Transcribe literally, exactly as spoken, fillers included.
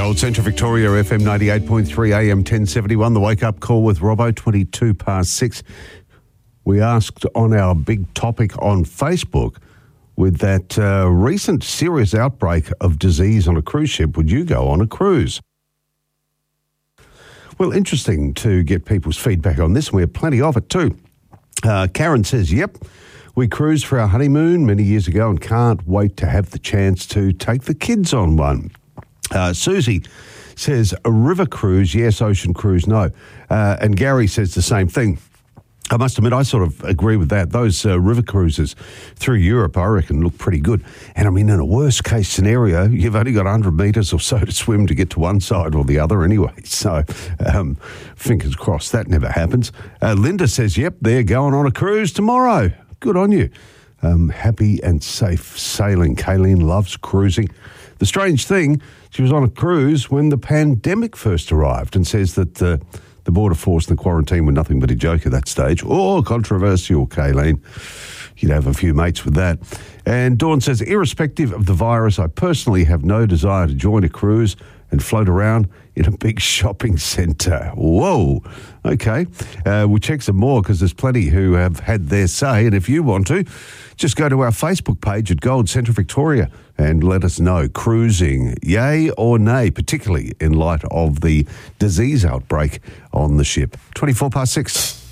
Gold Central Victoria, F M ninety-eight point three, A M ten seventy-one. The wake-up call with Robbo, twenty-two past six. We asked on our big topic on Facebook, with that uh, recent serious outbreak of disease on a cruise ship, would you go on a cruise? Well, interesting to get people's feedback on this, and we have plenty of it too. Uh, Karen says, yep, we cruised for our honeymoon many years ago and can't wait to have the chance to take the kids on one. Uh, Susie says, a river cruise, yes, ocean cruise, no. Uh, and Gary says the same thing. I must admit, I sort of agree with that. Those uh, river cruises through Europe, I reckon, look pretty good. And I mean, in a worst-case scenario, you've only got one hundred metres or so to swim to get to one side or the other anyway. So, um, fingers crossed, that never happens. Uh, Linda says, yep, they're going on a cruise tomorrow. Good on you. Um, happy and safe sailing. Kayleen loves cruising. The strange thing, she was on a cruise when the pandemic first arrived and says that uh, the border force and the quarantine were nothing but a joke at that stage. Oh, controversial, Kayleen. You'd have a few mates with that. And Dawn says, irrespective of the virus, I personally have no desire to join a cruise and float around in a big shopping centre. Whoa. Okay. Uh, we'll check some more because there's plenty who have had their say. And if you want to, just go to our Facebook page at Gold Central Victoria and let us know, cruising, yay or nay, particularly in light of the disease outbreak on the ship. twenty-four past six.